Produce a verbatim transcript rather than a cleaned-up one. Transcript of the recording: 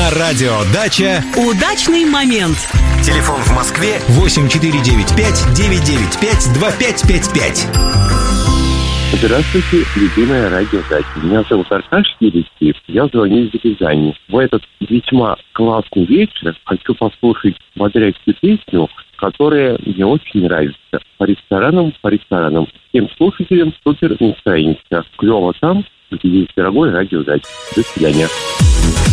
На радио «Дача» удачный момент. Телефон в Москве восемь четыре девять пять девять девять пять два пять пять пять. Здравствуйте, любимая радио «Дача». Меня зовут Аркаш Елисеев, я звоню из Рязани. В этот весьма классный вечер хочу послушать бодрящую песню, которая мне очень нравится. По ресторанам, по ресторанам. Всем слушателям супер настроение. Клево там, где есть дорогой радио «Дача». До свидания.